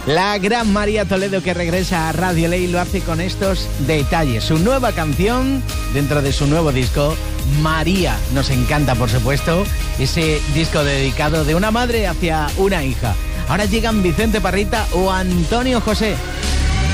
La gran María Toledo, que regresa a Radio Ley, lo hace con estos detalles. Su nueva canción dentro de su nuevo disco, María. Nos encanta, por supuesto, ese disco dedicado de una madre hacia una hija. Ahora llegan Vicente Parrita o Antonio José.